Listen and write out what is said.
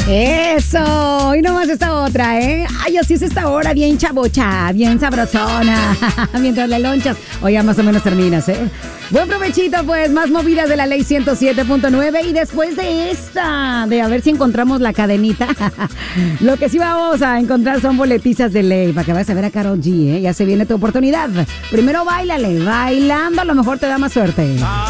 Eso, y nomás esta otra, ¿eh? Ay, así es esta hora, bien chabocha, bien sabrosona, mientras le lonchas. O ya más o menos terminas, ¿eh? Buen provechito, pues, más movidas de la ley 107.9. Y después de esta, de a ver si encontramos la cadenita, lo que sí vamos a encontrar son boletizas de ley, para que vayas a ver a Karol G, ¿eh? Ya se viene tu oportunidad. Primero báilale, bailando a lo mejor te da más suerte.